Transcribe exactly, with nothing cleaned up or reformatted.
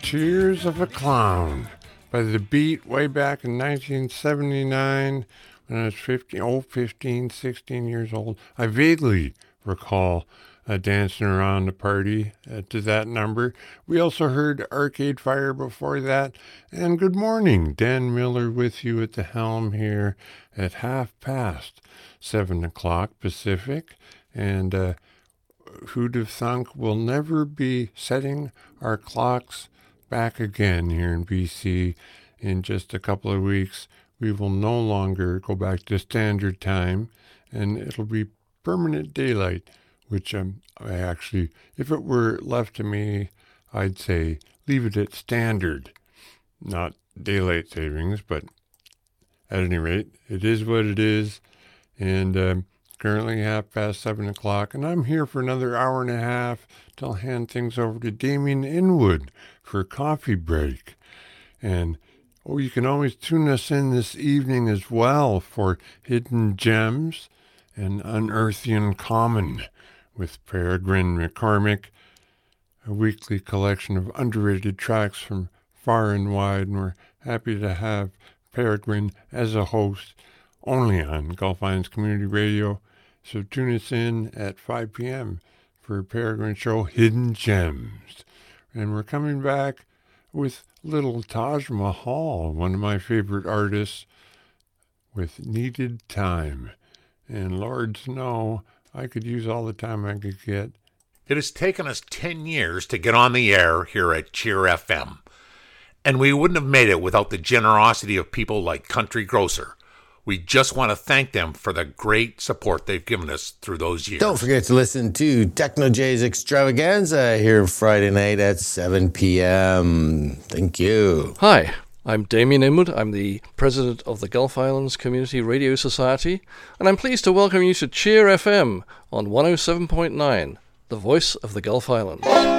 Tears of a Clown by The Beat way back in nineteen seventy-nine when I was fifteen, oh, fifteen, sixteen years old. I vaguely recall uh, dancing around the party uh, to that number. We also heard Arcade Fire before that. And good morning, Dan Miller with you at the helm here at half past seven o'clock Pacific. And uh, who'd have thunk we'll never be setting our clocks back again here in B C. In just a couple of weeks, we will no longer go back to standard time, and it'll be permanent daylight, which um, I actually, if it were left to me, I'd say leave it at standard, not daylight savings, but at any rate, it is what it is, and um, currently half past seven o'clock, and I'm here for another hour and a half till I hand things over to Damien Inwood for a coffee break. And, oh, you can always tune us in this evening as well for Hidden Gems and Unearthian Common with Peregrine McCormick, a weekly collection of underrated tracks from far and wide, and we're happy to have Peregrine as a host only on Gulf Islands Community Radio. So tune us in at five p.m. for Peregrine Show Hidden Gems. And we're coming back with little Taj Mahal, one of my favorite artists, with Needed Time. And Lords know I could use all the time I could get. It has taken us ten years to get on the air here at Cheer F M. And we wouldn't have made it without the generosity of people like Country Grocer. We just want to thank them for the great support they've given us through those years. Don't forget to listen to Techno J's Extravaganza here Friday night at seven p.m. Thank you. Hi, I'm Damien Inwood. I'm the president of the Gulf Islands Community Radio Society, and I'm pleased to welcome you to Cheer F M on one oh seven point nine, the voice of the Gulf Islands.